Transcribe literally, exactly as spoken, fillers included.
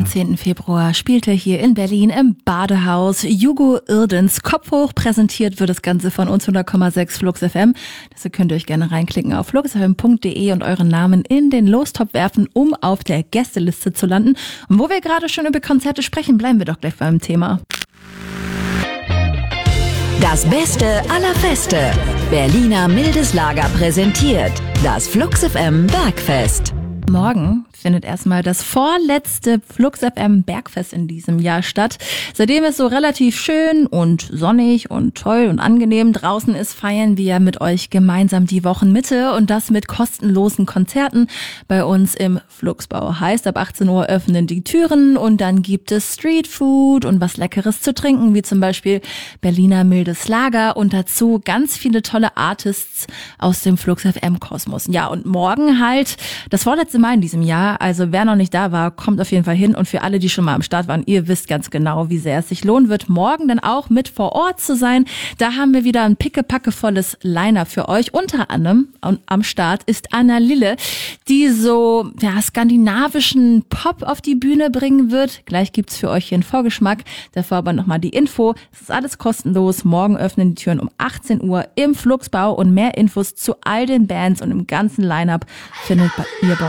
zehnten Februar spielte hier in Berlin im Badehaus Hugo Irdens Kopf hoch. Präsentiert wird das Ganze von uns hundert Komma sechs Flux F M. Deshalb könnt ihr euch gerne reinklicken auf flux f m punkt d e und euren Namen in den Lostopf werfen, um auf der Gästeliste zu landen. Und wo wir gerade schon über Konzerte sprechen, bleiben wir doch gleich beim Thema. Das Beste aller Feste. Berliner Mildes Lager präsentiert das Flux F M Bergfest. Morgen findet erstmal das vorletzte Flux F M Bergfest in diesem Jahr statt. Seitdem es so relativ schön und sonnig und toll und angenehm draußen ist, feiern wir mit euch gemeinsam die Wochenmitte und das mit kostenlosen Konzerten bei uns im Fluxbau. Heißt, ab achtzehn Uhr öffnen die Türen und dann gibt es Streetfood und was Leckeres zu trinken, wie zum Beispiel Berliner Mildes Lager und dazu ganz viele tolle Artists aus dem Flux F M Kosmos. Ja, und morgen halt das vorletzte Mal in diesem Jahr. Also wer noch nicht da war, kommt auf jeden Fall hin. Und für alle, die schon mal am Start waren, ihr wisst ganz genau, wie sehr es sich lohnen wird, morgen dann auch mit vor Ort zu sein. Da haben wir wieder ein pickepackevolles Line-Up für euch. Unter anderem am Start ist Anna Lille, die so ja, skandinavischen Pop auf die Bühne bringen wird. Gleich gibt's für euch hier einen Vorgeschmack. Davor aber nochmal die Info. Es ist alles kostenlos. Morgen öffnen die Türen um achtzehn Uhr im Fluxbau und mehr Infos zu all den Bands und im ganzen Line-Up findet ihr bei